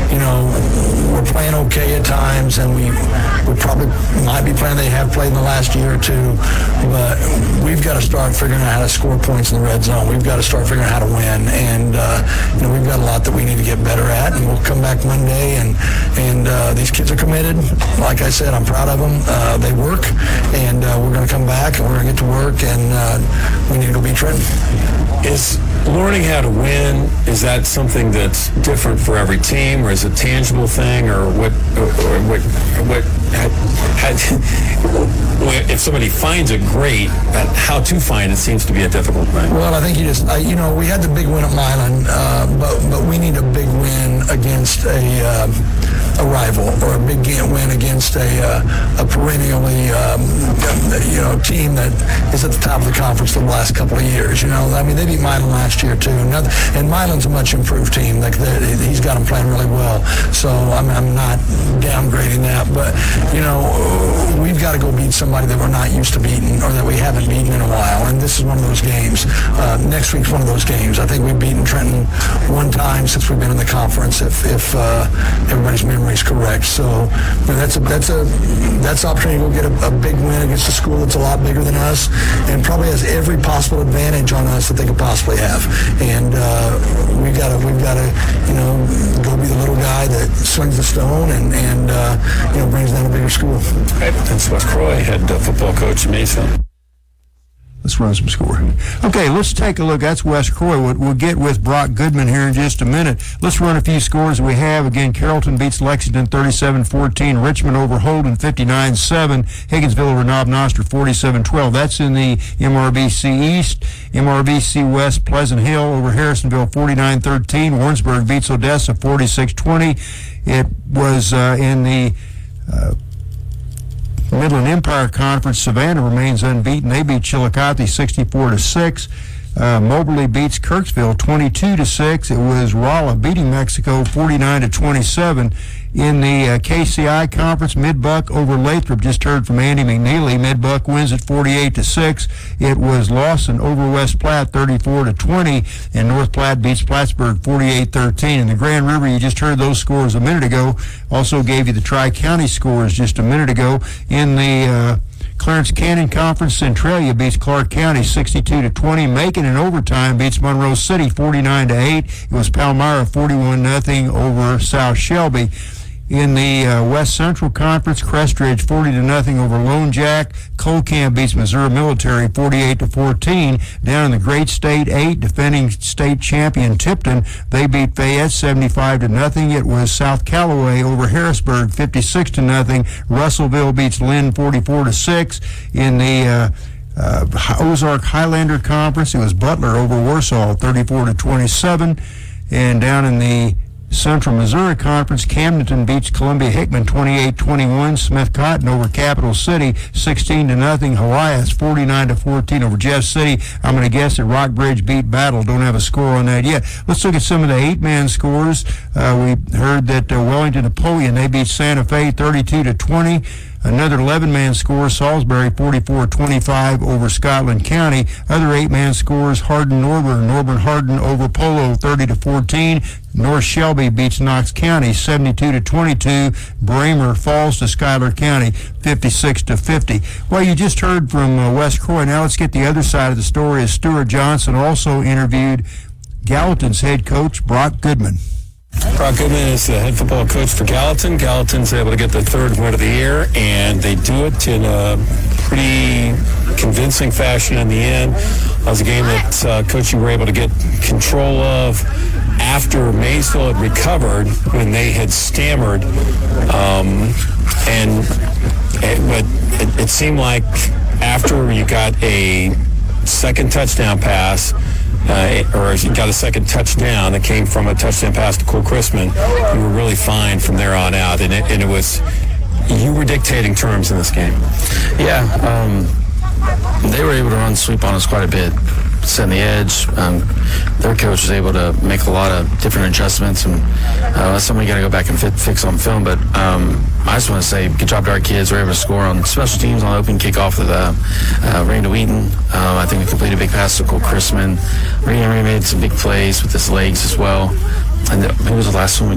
we're playing okay at times, and we probably might be playing. They have played in the last year or two, but we've got to start figuring out how to score points in the red zone. We've got to start figuring out how to win, and we've got a lot that we need to get better at, and we'll come back Monday, and these kids are committed. Like I said, I'm proud of them. They work, and we're going to come back, and we're going to get to work, and we need to go beat Trenton. Is learning how to win, is that something that's different for every team, or is it a tangible thing, or what if somebody finds it, great, but how to find it seems to be a difficult thing? Well, I think we had the big win at Milan, but we need a big win against a rival, or a big win against a perennially team that is at the top of the conference the last couple of years. They beat Milan last year too, and Milan's a much improved team. He's got them playing really well, so I'm not downgrading that, but we've got to go beat somebody that we're not used to beating, or that we haven't beaten in a while, and this is one of those games. Next week's one of those games. I think we've beaten Trenton one time since we've been in the conference, if everybody's memory is correct. So that's an opportunity to go get a big win against a school that's a lot bigger than us, and probably has every possible advantage on us that they could possibly have. And we've got to go be the little guy that swings the stone and brings down a bigger school. That's Wes Croy, head football coach at Mesa. Let's run some scoring. Okay, let's take a look. That's Wes Croy. We'll get with Brock Goodman here in just a minute. Let's run a few scores we have. Again, Carrollton beats Lexington 37-14. Richmond over Holden 59-7. Higginsville over Knob Noster 47-12. That's in the MRBC East. MRBC West, Pleasant Hill over Harrisonville 49-13. Warrensburg beats Odessa 46-20. It was in the Midland Empire Conference. Savannah remains unbeaten. They beat Chillicothe 64-6. Moberly beats Kirksville 22-6. It was Rolla beating Mexico 49-27. In the KCI Conference, Midbuck over Lathrop. Just heard from Andy McNeely. Midbuck wins at 48-6. It was Lawson over West Platte 34-20, and North Platte beats Plattsburgh 48-13. In the Grand River, you just heard those scores a minute ago. Also gave you the Tri-County scores just a minute ago. In the Clarence Canyon Conference, Centralia beats Clark County 62-20. Macon in overtime beats Monroe City 49-8. It was Palmyra 41-0 over South Shelby. In the West Central Conference, Crestridge 40-0 over Lone Jack. Colcamp beats Missouri Military 48-14. Down in the Great State 8, defending state champion Tipton, they beat Fayette 75-0. It was South Callaway over Harrisburg 56-0. Russellville beats Lynn 44-6. In the Ozark Highlander Conference, it was Butler over Warsaw 34-27. And down in the Central Missouri Conference, Camdenton beats Columbia Hickman 28-21. Smith Cotton over Capital City 16-0. Helias 49-14 over Jeff City. I'm going to guess that Rockbridge beat Battle. Don't have a score on that yet. Let's look at some of the 8-man scores. We heard that Wellington Napoleon, they beat Santa Fe 32-20. Another 11-man score, Salisbury 44-25 over Scotland County. Other 8-man scores, Norburn Hardin over Polo 30-14. North Shelby beats Knox County 72-22. Bramer falls to Schuyler County 56-50. Well, you just heard from Wes Croy. Now let's get the other side of the story, as Stuart Johnson also interviewed Gallatin's head coach, Brock Goodman. Brock Goodman is the head football coach for Gallatin. Gallatin's able to get their third win of the year, and they do it in a pretty convincing fashion in the end. It was a game that, Coach, you were able to get control of after Maysville had recovered when they had stammered. But it seemed like after you got a second touchdown pass, or you got a second touchdown that came from a touchdown pass to Cole Chrisman, you were really fine from there on out, and it was, you were dictating terms in this game. Yeah, they were able to run sweep on us quite a bit, setting the edge. Their coach was able to make a lot of different adjustments, and that's something we got to go back and fix on film. But I just want to say good job to our kids. We were able to score on special teams on open kickoff with Randall Wheaton. I think we completed a big pass to Cole Chrisman. Henry made some big plays with his legs as well. And who was the last one?